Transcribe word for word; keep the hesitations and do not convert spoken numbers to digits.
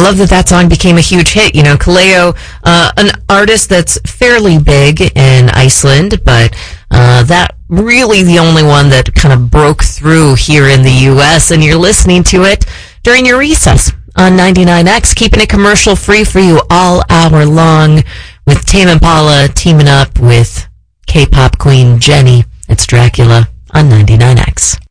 love that that song became a huge hit. You know, Kaleo, uh, an artist that's fairly big in Iceland, but uh, that really the only one that kind of broke through here in the U S, and you're listening to it during your recess on ninety-nine X, keeping it commercial free for you all hour long with Tame Impala teaming up with K-pop queen Jenny. It's Dracula on ninety-nine X.